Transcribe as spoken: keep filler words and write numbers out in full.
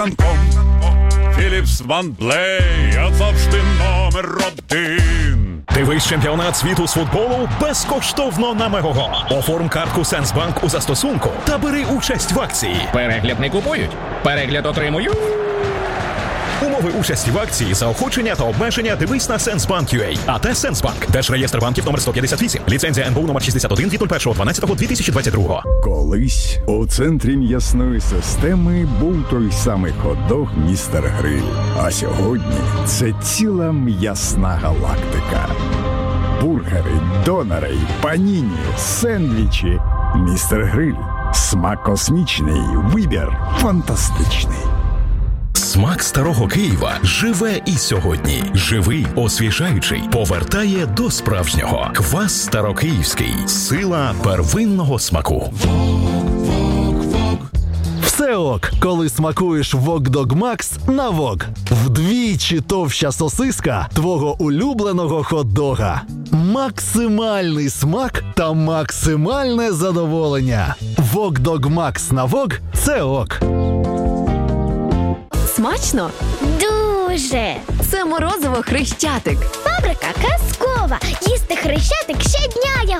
Філіпс Ван Блей, а завжди номер один. Дивись чемпіонат світу з футболу безкоштовно на Мегого. Оформ картку Сенсбанк у застосунку та бери участь в акції. Перегляд не купують, перегляд отримують. Умови участі в акції, заохочення та обмеження дивись на Сенсбанк.ua. АТ Сенсбанк. Держреєстр банків номер сто п'ятдесят вісім. Ліцензія ен бе у номер шістдесят один від першого дванадцятого дві тисячі двадцять другого. Колись у центрі м'ясної системи був той самий хот-дог «Містер Гриль». А сьогодні це ціла м'ясна галактика. Бургери, донери, паніні, сендвічі. «Містер Гриль». Смак космічний, вибір фантастичний. Смак старого Києва живе і сьогодні. Живий, освіжаючий, повертає до справжнього. Квас старокиївський. Сила первинного смаку. Все ок, коли смакуєш Вок-Дог Макс на Вок. Вдвічі товща сосиска твого улюбленого хот-дога. Максимальний смак та максимальне задоволення. Вок-Дог Макс на Вок – це ок. Смачно? Дуже! Це морозиво Хрещатик. Фабрика казкова. Їсти Хрещатик щодня я